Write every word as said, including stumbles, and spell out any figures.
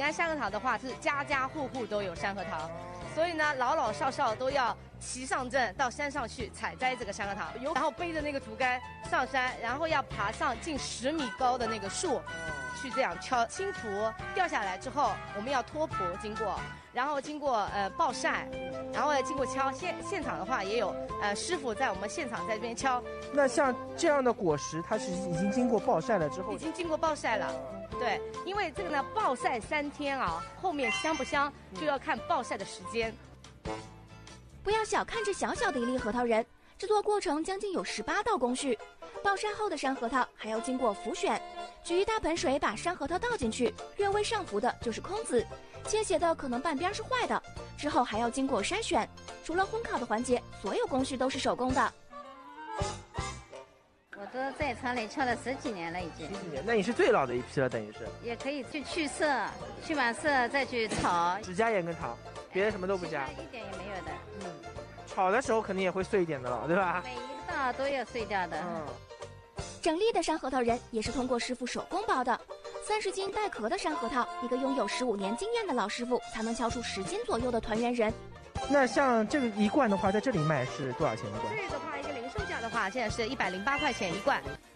安山核桃的话，是家家户户都有山核桃，所以呢，老老少少都要骑上阵到山上去采摘这个山核桃，然后背着那个竹竿上山，然后要爬上近十米高的那个树，去这样敲轻拂，掉下来之后，我们要脱蒲经过，然后经过呃暴晒，然后经过敲。现现场的话也有呃师傅在我们现场在这边敲。 那像这样的果实，它是已经经过暴晒了之后， 已经经过暴晒了。对，因为这个呢，暴晒三天啊，后面香不香就要看暴晒的时间。 不要小看这小小的一粒核桃仁，制作过程将近有十八道工序。暴晒后的山核桃还要经过浮选，举一大盆水把山核桃倒进去，略微上浮的就是空子，倾斜的可能半边是坏的。之后还要经过筛选，除了烘烤的环节，所有工序都是手工的。 我都在厂里敲了十几年了，已经。 十几年，那你是最老的一批了，等于是。 也可以去去色，去完色再去炒。 只加盐跟糖，别的什么都不加。 一点也没有的。 嗯，炒的时候肯定也会碎一点的了，对吧？ 每一道都要碎掉的。 嗯。 整粒的山核桃仁也是通过师傅手工包的，三十斤带壳的山核桃，一个拥有十五年经验的老师傅才能敲出十斤左右的团圆仁。 那像这个一罐的话，在这里卖是多少钱一罐？ 这个的话，一个零售价的话，现在是一百零八块钱一罐。